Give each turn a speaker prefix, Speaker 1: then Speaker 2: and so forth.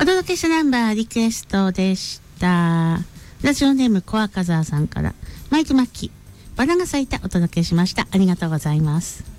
Speaker 1: 届けしたナンバーリクエストでした。ラジオネームコアカザーさんからマイクマッキーバラが咲いたお届けしました。ありがとうございます。